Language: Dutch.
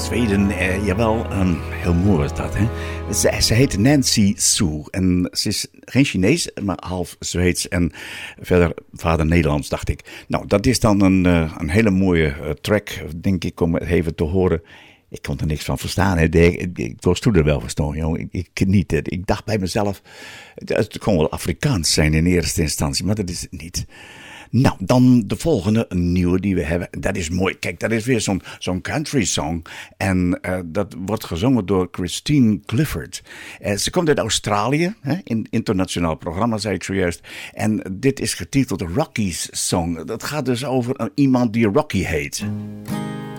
Zweden, jawel, heel mooi is dat, hè. Ze heet Nancy Sue en ze is geen Chinees, maar half Zweeds en verder vader Nederlands, dacht ik. Nou, dat is dan een hele mooie track, denk ik, om even te horen. Ik kon er niks van verstaan. Hè. Ik was toen er wel verstaan, jongen. Ik niet. Ik dacht bij mezelf, het kon wel Afrikaans zijn in eerste instantie, maar dat is het niet. Nou, dan de volgende, een nieuwe die we hebben. Dat is mooi. Kijk, dat is weer zo'n country song. En dat wordt gezongen door Christine Clifford. Ze komt uit Australië, hè, in internationaal programma, zei ik zojuist. En dit is getiteld Rocky's Song. Dat gaat dus over iemand die Rocky heet.